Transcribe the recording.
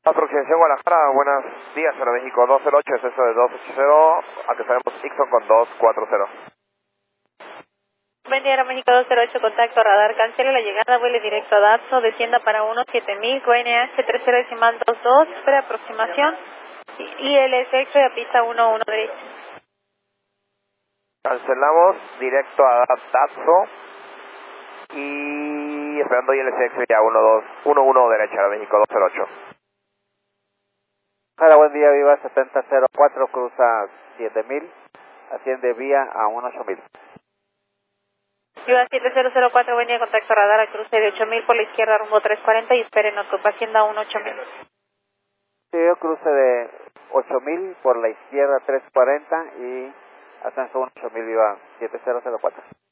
Aproximación Guadalajara, buenos días, Aeroméxico 208, exceso de 280, aquí sabemos Ixon con 240. Buen día, Aeroméxico 208, contacto radar, cancele la llegada, vuele directo a Datso, descienda para 17000, QNH 3022, espera aproximación, ILS de pista 11 derecha. Cancelamos, directo a Datso y esperando ILSX ya 11 derecha, Aeroméxico 208. Hola, buen día, Viva 7004, cruza 7000, asciende vía a 18000. Viva 7004, buen día, contacto radar, al cruce de 8000 por la izquierda rumbo 340 y esperen ocupación da 18000. Sí, yo cruce de 8000 por la izquierda 340 y ascenso 18000, Viva 7004.